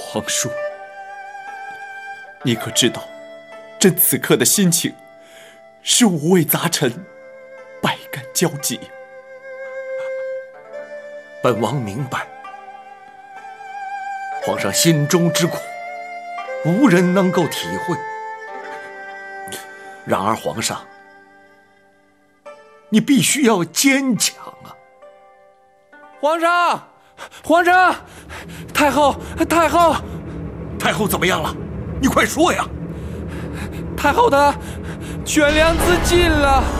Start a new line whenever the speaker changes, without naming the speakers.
皇叔，你可知道，朕此刻的心情是五味杂陈，百感交集。
本王明白，皇上心中之苦，无人能够体会。然而，皇上，你必须要坚强啊！
皇上，皇上，太后，太后，
太后怎么样了？你快说呀！
太后的权量自尽了。